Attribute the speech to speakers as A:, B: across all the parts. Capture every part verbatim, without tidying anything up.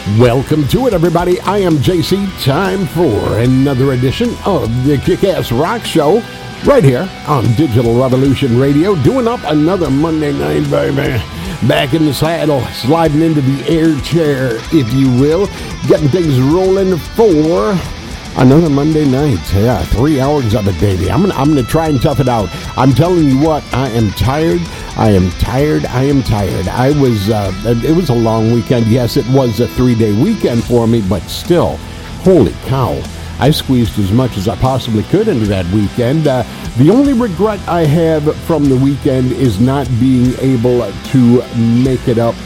A: Welcome to it, everybody. I am J C. Time for another edition of the Kick-Ass Rock Show right here on Digital Revolution Radio. Doing up another Monday night, baby. Back in the saddle, sliding into the air chair, if you will. Getting things rolling for another Monday night. Yeah, three hours of it, baby. I'm gonna, I'm gonna try and tough it out. I'm telling you what, I am tired. I am tired. I am tired. I was, uh, it was a long weekend. Yes, it was a three-day weekend for me, but still, holy cow. I squeezed as much as I possibly could into that weekend. Uh, the only regret I have from the weekend is not being able to make it up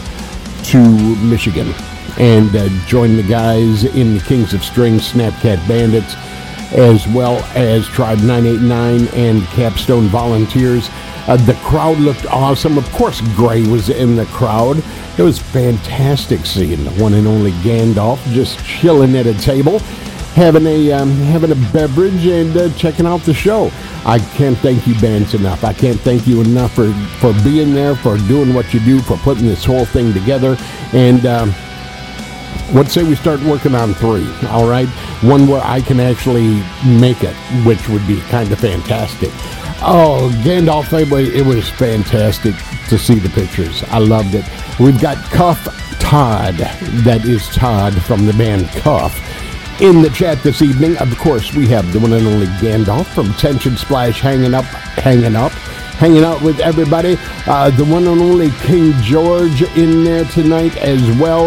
A: to Michigan and uh, join the guys in the Kings of String, Snapcat Bandits, as well as Tribe nine eight nine and Capstone Volunteers. Uh, the crowd looked awesome. Of course, Gray was in the crowd. It was fantastic seeing the one and only Gandalf just chilling at a table, having a um, having a beverage and uh, checking out the show. I can't thank you, bands, enough. I can't thank you enough for, for being there, for doing what you do, for putting this whole thing together. And um, let's say we start working on three, all right? One where I can actually make it, which would be kind of fantastic. Oh, Gandalf, it was, it was fantastic to see the pictures. I loved it. We've got Cuff Todd, that is Todd from the band Cuff, in the chat this evening. Of course, we have the one and only Gandalf from Tension Splash hanging up, hanging up, hanging out with everybody. Uh, the one and only King George in there tonight as well.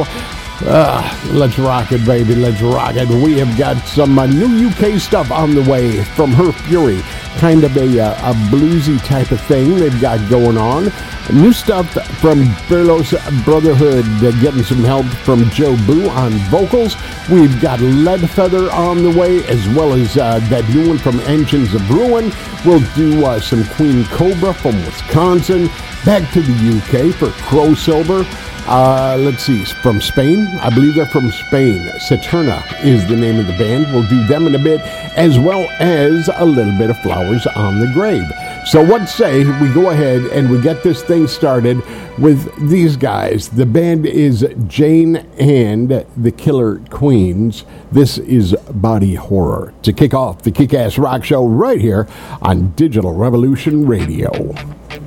A: Uh, let's rock it, baby. Let's rock it. We have got some uh, new U K stuff on the way from Her Fury. Kind of a, uh, a bluesy type of thing they've got going on. New stuff from Berlos Brotherhood, uh, getting some help from Joe Boo on vocals. We've got Leadfeather on the way, as well as uh, that new one from Engines of Ruin. We'll do uh, some Queen Cobra from Wisconsin. Back to the U K for Crow Silver. Uh, let's see, from Spain. I believe they're from Spain. Saturna is the name of the band. We'll do them in a bit, as well as a little bit of Flowers on the Grave. So what say we go ahead and we get this thing started with these guys. The band is Jane and the Killer Queens. This is Body Horror to kick off the Kick-Ass Rock Show right here on Digital Revolution Radio.